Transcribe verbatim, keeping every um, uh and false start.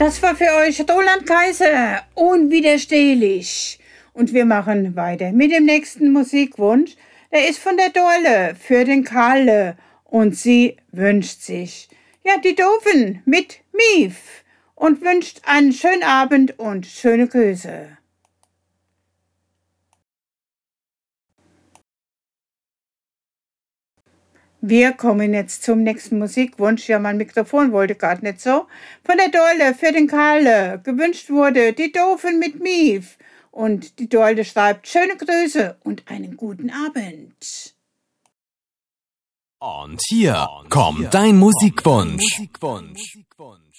Das war für euch Roland Kaiser, unwiderstehlich. Und wir machen weiter mit dem nächsten Musikwunsch. Der ist von der Dorle für den Kalle. Und sie wünscht sich, ja, die Doofen mit Mief. Und wünscht einen schönen Abend und schöne Grüße. Wir kommen jetzt zum nächsten Musikwunsch. Ja, mein Mikrofon wollte gerade nicht so. Von der Dorle für den Kalle. Gewünscht wurde die Doofen mit Mief. Und die Dorle schreibt schöne Grüße und einen guten Abend. Und hier kommt dein Musikwunsch.